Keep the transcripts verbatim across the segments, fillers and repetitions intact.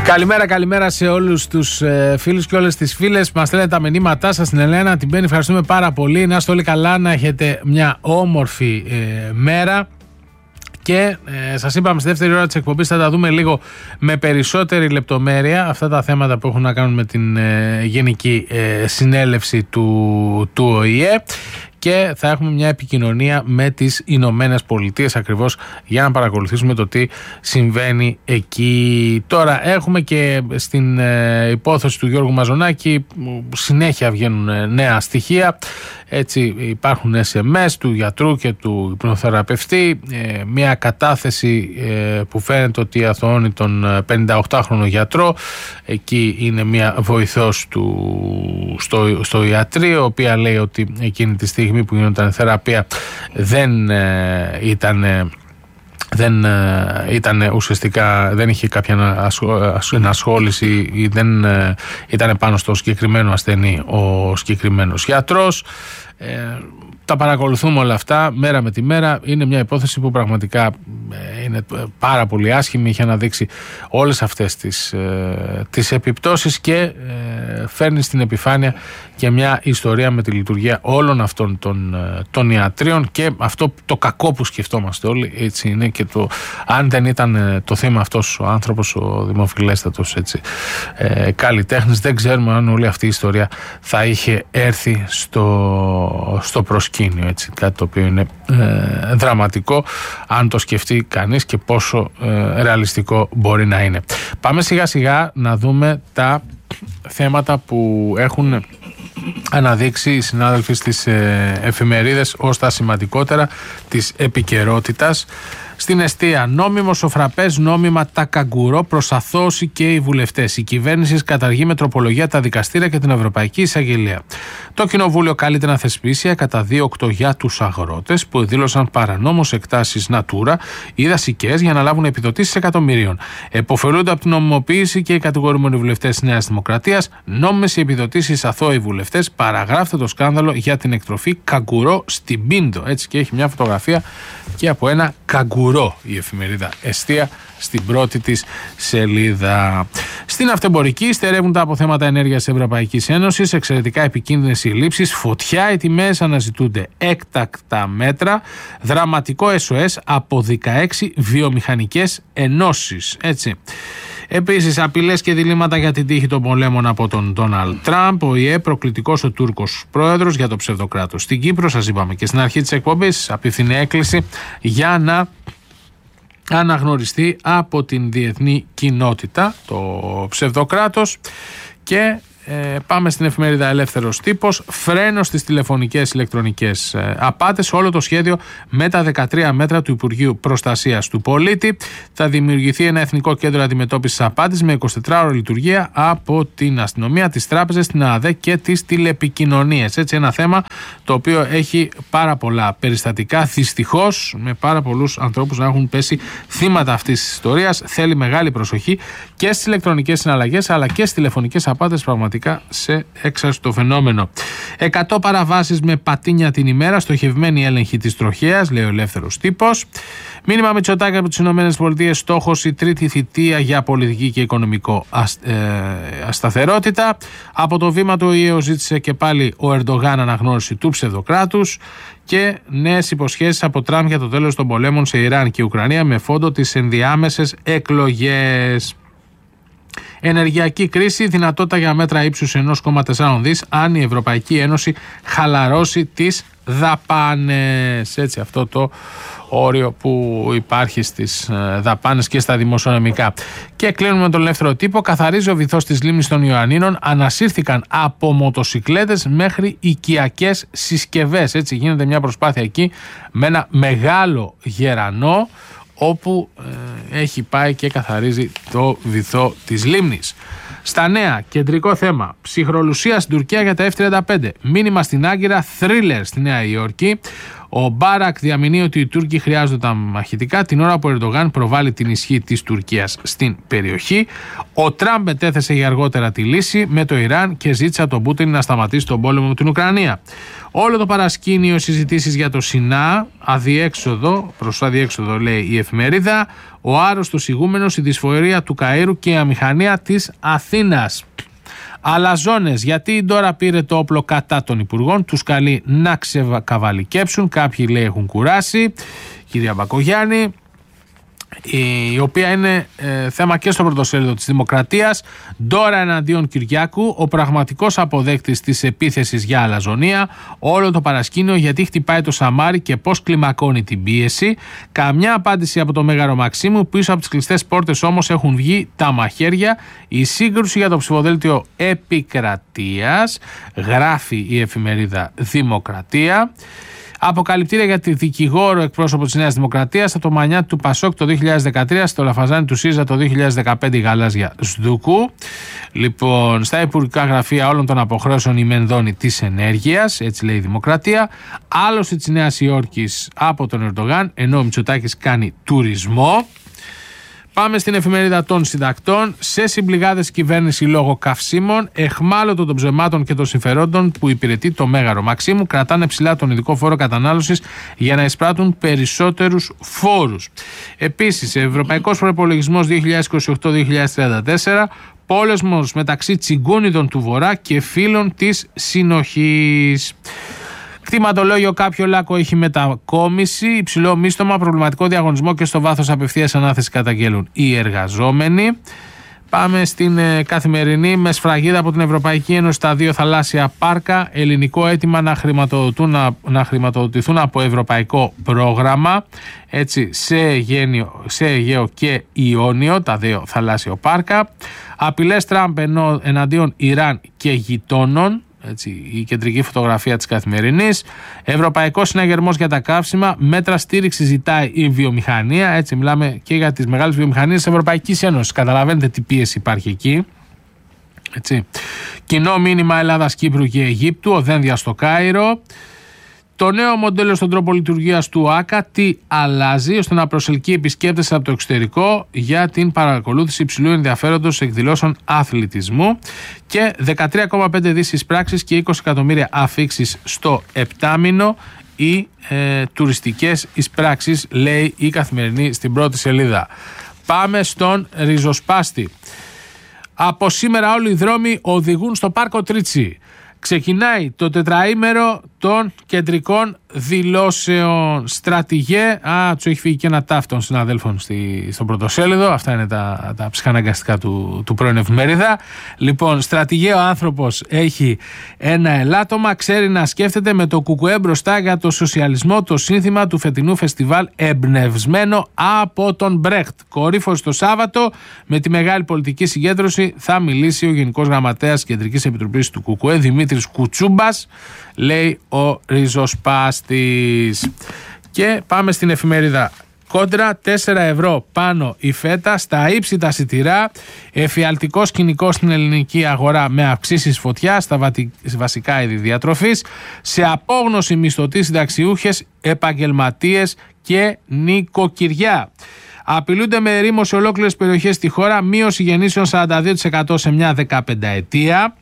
Καλημέρα, καλημέρα σε όλους τους ε, φίλους και όλες τις φίλες που μας στέλνετε τα μηνύματά σας. Στην Ελένα, την Μπέννη, ευχαριστούμε πάρα πολύ. Να είστε όλοι καλά, να έχετε μια όμορφη ε, μέρα. Και ε, σας είπαμε στη δεύτερη ώρα της εκπομπής θα τα δούμε λίγο με περισσότερη λεπτομέρεια αυτά τα θέματα που έχουν να κάνουν με την ε, Γενική ε, Συνέλευση του, του Ο Η Ε. Και θα έχουμε μια επικοινωνία με τις Ηνωμένες Πολιτείες ακριβώς για να παρακολουθήσουμε το τι συμβαίνει εκεί. Τώρα έχουμε και στην ε, υπόθεση του Γιώργου Μαζονάκη συνέχεια βγαίνουν ε, νέα στοιχεία. Έτσι υπάρχουν ες εμ ες του γιατρού και του υπνοθεραπευτή, ε, μια κατάθεση ε, που φαίνεται ότι αθωώνει τον πενηνταοκτάχρονο γιατρό. Εκεί είναι μια βοηθός του στο, στο ιατρείο, η οποία λέει ότι εκείνη τη στιγμή που γινόταν θεραπεία δεν ε, ήταν... Ε, δεν ε, ήταν ουσιαστικά, δεν είχε κάποια ενασχόληση ή δεν ε, ήταν πάνω στο συγκεκριμένο ασθενή ο συγκεκριμένος γιατρός. Ε, τα παρακολουθούμε όλα αυτά μέρα με τη μέρα. Είναι μια υπόθεση που πραγματικά ε, είναι πάρα πολύ άσχημη. Έχει αναδείξει όλες αυτές τις, ε, τις επιπτώσεις και ε, φέρνει στην επιφάνεια και μια ιστορία με τη λειτουργία όλων αυτών των, των ιατρίων και αυτό το κακό που σκεφτόμαστε όλοι, έτσι είναι, και το αν δεν ήταν το θύμα αυτός ο άνθρωπος, ο δημοφιλέστατος έτσι, ε, καλλιτέχνης, δεν ξέρουμε αν όλη αυτή η ιστορία θα είχε έρθει στο, στο προσκήνιο, έτσι, κάτι το οποίο είναι ε, δραματικό αν το σκεφτεί κανείς και πόσο ε, ρεαλιστικό μπορεί να είναι. Πάμε σιγά σιγά να δούμε τα θέματα που έχουν αναδείξει οι συνάδελφοι στις ε, εφημερίδες ως τα σημαντικότερα της επικαιρότητας. Στην εστία, νόμιμος ο φραπές, νόμιμα τα καγκουρό, προς αθώωση και οι βουλευτές. Η κυβέρνηση καταργεί με τροπολογία τα δικαστήρια και την Ευρωπαϊκή Εισαγγελία. Το Κοινοβούλιο καλείται να θεσπίσει εκαταδίωκτο για τους αγρότες που δήλωσαν παρανόμως εκτάσεις Natura ή δασικές για να λάβουν επιδοτήσεις εκατομμυρίων. Εποφελούνται από την νομιμοποίηση και οι κατηγορούμενοι βουλευτές της Νέας Δημοκρατίας. Νόμιμες οι επιδοτήσεις αθώοι βουλευτές. Παραγράφεται το σκάνδαλο για την εκτροφή καγκουρό στην Πίντο. Έτσι, και έχει μια φωτογραφία και από ένα καγκουρό η εφημερίδα Εστία στην πρώτη της σελίδα. Στην αυτεμπορική, στερεύουν τα αποθέματα ενέργειας της Ευρωπαϊκής Ένωσης, εξαιρετικά επικίνδυνες οι λήψεις, φωτιά, οι τιμές, αναζητούνται έκτακτα μέτρα, δραματικό ες ο ες από δεκαέξι βιομηχανικές ενώσεις. Έτσι. Επίσης, απειλές και διλήμματα για την τύχη των πολέμων από τον Ντόναλντ Τραμπ. Ο Ο Η Ε προκλητικός ο Τούρκος πρόεδρος για το ψευδοκράτος στην Κύπρο. Σας είπαμε και στην αρχή της εκπομπής, απίθυνη έκκληση για να αναγνωριστεί από την διεθνή κοινότητα το ψευδοκράτος. Και Ε, πάμε στην εφημερίδα Ελεύθερος Τύπος. Φρένο στις τηλεφωνικές ηλεκτρονικές ε, απάτες. Όλο το σχέδιο με τα δεκατρία μέτρα του Υπουργείου Προστασίας του Πολίτη. Θα δημιουργηθεί ένα εθνικό κέντρο αντιμετώπισης απάτης με εικοσιτετράωρη λειτουργία από την αστυνομία, τις τράπεζες, την ΑΔΕ και τις τηλεπικοινωνίες. Έτσι, ένα θέμα το οποίο έχει πάρα πολλά περιστατικά. Δυστυχώς, με πάρα πολλούς ανθρώπους να έχουν πέσει θύματα αυτής της ιστορίας. Θέλει μεγάλη προσοχή και στις ηλεκτρονικές συναλλαγές αλλά και στις τηλεφωνικές απάτες, πραγματικά σε έξαστο φαινόμενο. εκατό παραβάσεις με πατίνια την ημέρα, στοχευμένη έλεγχη της τροχέας, λέει ο Ελεύθερος Τύπος. Μήνυμα Μητσοτάκη από τις ΗΠΑ, στόχος η τρίτη θητεία για πολιτική και οικονομικό ασ, ε, ασταθερότητα. Από το βήμα του Ο Η Ε ζήτησε και πάλι ο Ερντογάν αναγνώριση του ψευδοκράτους και νέες υποσχέσεις από Τραμπ για το τέλος των πολέμων σε Ιράν και Ουκρανία με φόντο τις ενδιάμεσες εκλογές. Ενεργειακή κρίση, δυνατότητα για μέτρα ύψους ενός κόμμα τέσσερα δις αν η Ευρωπαϊκή Ένωση χαλαρώσει τις δαπάνες. Έτσι, αυτό το όριο που υπάρχει στις δαπάνες και στα δημοσιονομικά. Και κλείνουμε με τον Ελεύθερο Τύπο. Καθαρίζει ο βυθός της λίμνης των Ιωαννίνων. Ανασύρθηκαν από μοτοσικλέτες μέχρι οικιακές συσκευές. Έτσι, γίνεται μια προσπάθεια εκεί με ένα μεγάλο γερανό, όπου ε, έχει πάει και καθαρίζει το βυθό της λίμνης. Στα νέα, κεντρικό θέμα, ψυχρολουσία στην Τουρκία για τα εφ τριάντα πέντε. Μήνυμα στην Άγκυρα, θρίλερ στη Νέα Υόρκη. Ο Μπάρακ διαμηνύει ότι οι Τούρκοι χρειάζονται τα μαχητικά την ώρα που ο Ερντογάν προβάλλει την ισχύ της Τουρκίας στην περιοχή. Ο Τραμπ μετέθεσε για αργότερα τη λύση με το Ιράν και ζήτησε από τον Πούτιν να σταματήσει τον πόλεμο με την Ουκρανία. Όλο το παρασκήνιο συζητήσεις για το Σινά, αδιέξοδο, προς αδιέξοδο λέει η εφημερίδα, ο άρρωστος ηγούμενος, η δυσφορία του Καΐρου και η αμηχανία της Αθήνας. Αλαζόνες, γιατί η Ντόρα πήρε το όπλο κατά των υπουργών, τους καλεί να ξεκαβαλικέψουν, κάποιοι λέει έχουν κουράσει, κυρία Μπακογιάννη, η οποία είναι ε, θέμα και στο πρωτοσέλιδο της Δημοκρατίας. Ντόρα εναντίον Κυριάκου, ο πραγματικός αποδέκτης της επίθεσης για αλαζονία. Όλο το παρασκήνιο γιατί χτυπάει το Σαμάρι και πώς κλιμακώνει την πίεση. Καμιά απάντηση από το Μέγαρο Μαξίμου. Πίσω από τις κλειστές πόρτες όμως έχουν βγει τα μαχαίρια. Η σύγκρουση για το ψηφοδέλτιο Επικρατείας, γράφει η εφημερίδα Δημοκρατία. Αποκαλυπτήρια για τη δικηγόρο εκπρόσωπο της Νέας Δημοκρατίας, από το Μανιάτι του Πασόκ το δύο χιλιάδες δεκατρία, στο Λαφαζάνι του ΣΥΡΙΖΑ το δύο χιλιάδες δεκαπέντε, η γαλάζια Σδούκου. Λοιπόν, στα υπουργικά γραφεία όλων των αποχρέωσεων η Μενδώνη της ενέργειας, έτσι λέει η Δημοκρατία. Άλωση της Νέας Υόρκης από τον Ερντογάν, ενώ ο Μητσοτάκης κάνει τουρισμό. Πάμε στην εφημερίδα των συντακτών. Σε συμπληγάδες κυβέρνηση λόγω καυσίμων, εχμάλωτο των ψεμάτων και των συμφερόντων που υπηρετεί το Μέγαρο Μαξίμου, κρατάνε ψηλά τον ειδικό φόρο κατανάλωσης για να εισπράττουν περισσότερους φόρους. Επίσης, ευρωπαϊκός προϋπολογισμός δύο χιλιάδες είκοσι οκτώ δύο χιλιάδες τριάντα τέσσερα, πόλεμος μεταξύ τσιγκούνιδων του Βορρά και φίλων της Συνοχής. Κτηματολόγιο κάποιο λάκκο έχει μετακόμιση, υψηλό μίστομα, προβληματικό διαγωνισμό και στο βάθος απευθείας ανάθεση καταγγέλουν οι εργαζόμενοι. Πάμε στην ε, καθημερινή. Με σφραγίδα από την Ευρωπαϊκή Ένωση τα δύο θαλάσσια πάρκα, ελληνικό αίτημα να, χρηματοδοτούν, να, να χρηματοδοτηθούν από ευρωπαϊκό πρόγραμμα, έτσι, σε, Αιγαίνιο, σε Αιγαίο και Ιόνιο, τα δύο θαλάσσια πάρκα. Απειλές Τραμπ εναντίον Ιράν και γειτόνων. Έτσι, η κεντρική φωτογραφία της Καθημερινής. Ευρωπαϊκός συναγερμός για τα καύσιμα. Μέτρα στήριξη ζητάει η βιομηχανία. Έτσι, μιλάμε και για τις μεγάλες βιομηχανίες της Ευρωπαϊκής Ένωσης. Καταλαβαίνετε τι πίεση υπάρχει εκεί. Έτσι. Κοινό μήνυμα Ελλάδας, Κύπρου και Αιγύπτου. Οδένδια στο Κάιρο. Το νέο μοντέλο στον τρόπο λειτουργίας του ΆΚΑ τι αλλάζει ώστε να προσελκύει επισκέπτες από το εξωτερικό για την παρακολούθηση υψηλού ενδιαφέροντος εκδηλώσεων αθλητισμού, και δεκατρία κόμμα πέντε δισεκατομμύρια εισπράξεις και είκοσι εκατομμύρια αφίξεις στο επτάμηνο οι ε, τουριστικές εισπράξεις, λέει η Καθημερινή στην πρώτη σελίδα. Πάμε στον ριζοσπάστη. Από σήμερα όλοι οι δρόμοι οδηγούν στο Πάρκο Τρίτσι. Ξεκινάει το τετραήμερο των κεντρικών δηλώσεων. Στρατηγέ, α, του έχει φύγει και ένα τάφ των συναδέλφων στη, στο πρωτοσέλιδο. Αυτά είναι τα, τα ψυχαναγκαστικά του, του πρώην εφημερίδα. Λοιπόν, στρατηγέ ο άνθρωπος έχει ένα ελάττωμα, ξέρει να σκέφτεται με το κουκουέ μπροστά για το σοσιαλισμό, το σύνθημα του φετινού φεστιβάλ εμπνευσμένο από τον Μπρέχτ. Κορύφωση το Σάββατο, με τη μεγάλη πολιτική συγκέντρωση θα μιλήσει ο Γενικός Γραμματέας Κεντρικής Επιτροπής του κουκουέ, Δημήτρης Κουτσούμπας, λέει ο ριζοσπάστης. Και πάμε στην εφημερίδα Κόντρα. Τέσσερα ευρώ πάνω η φέτα, στα ύψη τα σιτηρά, εφιαλτικό σκηνικό στην ελληνική αγορά με αυξήσεις φωτιά στα βασικά είδη διατροφής, σε απόγνωση μισθωτοί, συνταξιούχες, επαγγελματίες και νοικοκυριά. Απειλούνται με ερήμο σε ολόκληρες περιοχές στη χώρα, μείωση γεννήσεων σαράντα δύο τοις εκατό σε μια δεκαπενταετία.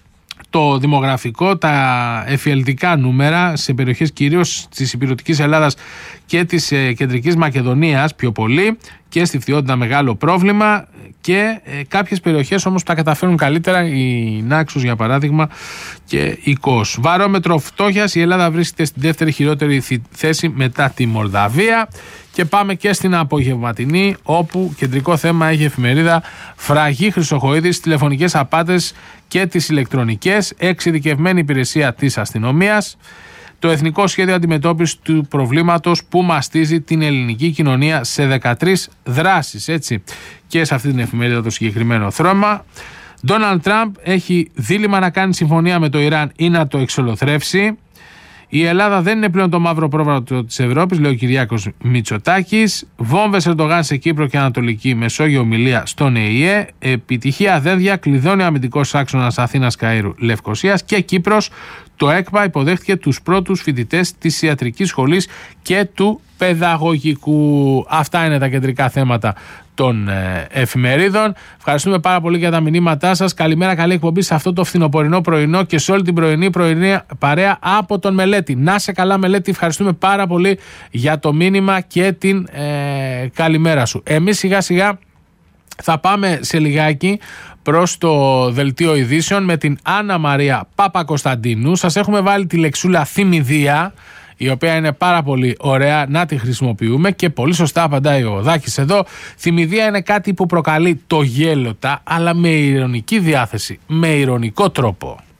Το δημογραφικό, τα εφιαλτικά νούμερα σε περιοχές κυρίως της υπηρετικής Ελλάδας και της ε, κεντρικής Μακεδονίας πιο πολύ, και στη Φθιότητα μεγάλο πρόβλημα, και ε, κάποιες περιοχές όμως τα καταφέρουν καλύτερα, η Νάξος για παράδειγμα και η Κος. Βαρόμετρο φτώχειας, η Ελλάδα βρίσκεται στη δεύτερη χειρότερη θέση μετά τη Μολδαβία. Και πάμε και στην απογευματινή, όπου κεντρικό θέμα έχει εφημερίδα Φραγή Χρυσοχοΐδης, τηλεφωνικές απάτες και τις ηλεκτρονικές, εξειδικευμένη υπηρεσία της αστυνομίας, το Εθνικό Σχέδιο Αντιμετώπισης του Προβλήματος που μαστίζει την ελληνική κοινωνία σε δεκατρείς δράσεις. Έτσι. Και σε αυτή την εφημερίδα το συγκεκριμένο θέμα. Ντόναλντ Τραμπ έχει δίλημμα να κάνει συμφωνία με το Ιράν ή να το εξολοθρεύσει. Η Ελλάδα δεν είναι πλέον το μαύρο πρόβατο της Ευρώπης, λέει ο Κυριάκος Μητσοτάκης. Βόμβες Ερντογάν σε Κύπρο και Ανατολική Μεσόγειο, ομιλία στον Ε Η Ε. Επιτυχία δένδια, κλειδώνει ο αμυντικός άξονας Αθήνας Καΐρου Λευκοσίας. Και Κύπρος, Το ΕΚΠΑ υποδέχτηκε τους πρώτους φοιτητές της ιατρικής σχολής και του παιδαγωγικού. Αυτά είναι τα κεντρικά θέματα των ε, εφημερίδων. Ευχαριστούμε πάρα πολύ για τα μηνύματά σας. Καλημέρα, καλή εκπομπή σε αυτό το φθινοπορεινό πρωινό και σε όλη την πρωινή πρωινή παρέα από τον Μελέτη. Να σε καλά, Μελέτη, ευχαριστούμε πάρα πολύ για το μήνυμα και την ε, καλημέρα σου. Εμείς σιγά σιγά θα πάμε σε λιγάκι προς το δελτίο ειδήσεων με την Άννα Μαρία Παπακοσταντίνου. Σας έχουμε βάλει τη λεξούλα θυμηδία, η οποία είναι πάρα πολύ ωραία να τη χρησιμοποιούμε και πολύ σωστά απαντάει ο Δάκης εδώ. Θυμηδία είναι κάτι που προκαλεί το γέλοτα, αλλά με ειρωνική διάθεση, με ειρωνικό τρόπο.